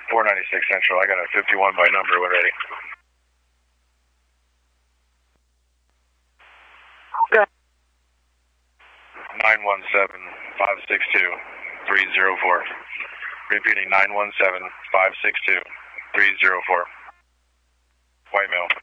496 Central. I got a 51 by number when ready. Good. 917-562-304. Repeating, 917-562-304. White male.